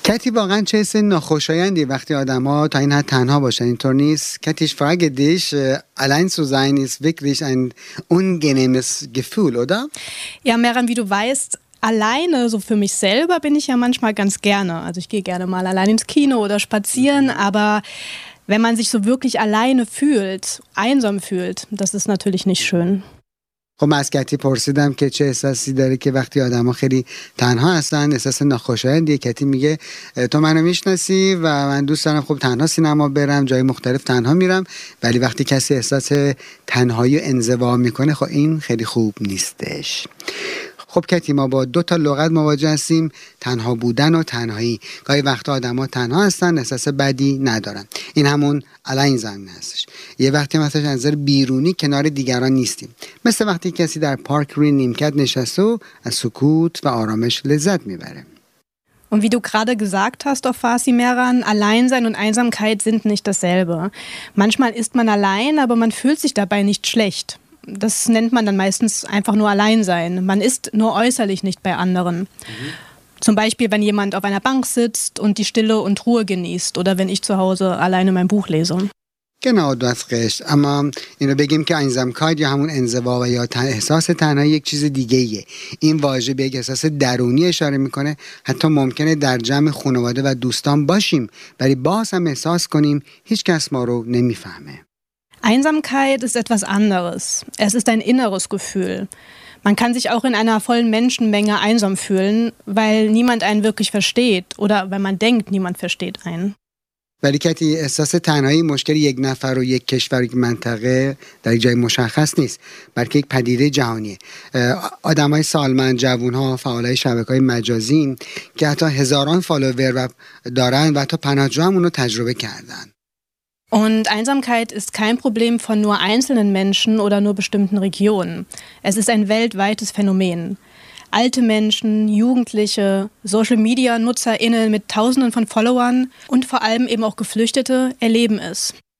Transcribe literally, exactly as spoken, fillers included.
کتی واقعا چه حس ناخوشایندی وقتی آدم‌ها تا این حد تنها باشن، اینطور نیست؟ Kati, ich frage dich, allein zu sein ist wirklich ein unangenehmes Gefühl, oder? Ja, Meran, wie du weißt, alleine, so für mich selber, bin ich ja manchmal ganz gerne. Also ich gehe gerne mal allein ins Kino oder spazieren, aber wenn man sich so wirklich alleine fühlt, einsam fühlt, das ist natürlich nicht schön. خب من از کتی پرسیدم که چه احساسی داره که وقتی آدم‌ها خیلی تنها هستن، احساس ناخوشایندیه. کتی میگه تو منو میشناسی و من دوست دارم خب تنها سینما برم، جای مختلف تنها میرم، ولی وقتی کسی احساس تنهایی و انزوا میکنه خب این خیلی خوب نیستش. خب کتی، ما با دو تا لغت مواجه هستیم، تنها بودن و تنهایی. گاهی وقتا آدم‌ها تنها هستن، احساس بدی ندارن. این همون allein sein هستش. یه وقتی مثلا از نظر بیرونی کنار دیگران نیستیم. مثل وقتی کسی در پارک روی نیمکت نشسته و از سکوت و آرامش لذت میبره. Und wie du gerade gesagt hast auf Farsi Meran, Alleinsein und Einsamkeit sind nicht dasselbe. Manchmal ist man allein, aber man fühlt sich dabei nicht schlecht. Das nennt man dann meistens einfach nur Alleinsein. Man ist nur äußerlich nicht bei anderen. Mhm. Zum Beispiel, wenn jemand auf einer Bank sitzt und die Stille und Ruhe genießt oder wenn ich zu Hause alleine mein Buch lese. genau, du hast recht. اما اینو بگیم که einsamkeit یا همون انزوا و یا احساس تنهایی یک چیز دیگه ایه. این واژه به یک احساس درونی اشاره میکنه. حتی ممکنه در جمع خانواده و دوستان باشیم ولی باز هم احساس کنیم هیچ کس ما رو نمیفهمه. Einsamkeit ist etwas anderes. Es ist ein inneres Gefühl. Man kann sich auch in einer vollen Menschenmenge einsam fühlen, weil niemand einen wirklich versteht oder weil man denkt, niemand versteht einen. ولی کتی احساس تنهایی مشکل یک نفر و یک کشور، یک منطقه در یک جای مشخص نیست، بلکه یک پدیده جهانیه. آدمای سالمند، جوانها، فعالای شبکه‌های مجازی که حتی هزاران فالوور دارن و حتی پناهجو هم اونو تجربه کردن. Und Einsamkeit ist kein Problem von nur einzelnen Menschen oder nur bestimmten Regionen. Es ist ein weltweites Phänomen. Alte Menschen, Jugendliche, Social-Media-NutzerInnen mit Tausenden von Followern und vor allem eben auch Geflüchtete erleben es.